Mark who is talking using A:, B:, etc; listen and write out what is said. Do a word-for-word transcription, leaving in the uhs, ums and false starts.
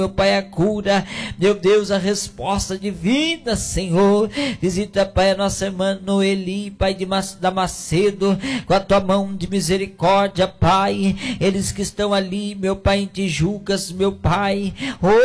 A: meu Pai, a cura, meu Deus, a resposta divina, Senhor. Visita, Pai, a nossa irmã Noeli, Pai de Damascedo, com a tua mão de misericórdia, Pai. Eles que estão ali, meu Pai, em Tijucas, meu Pai. Oh,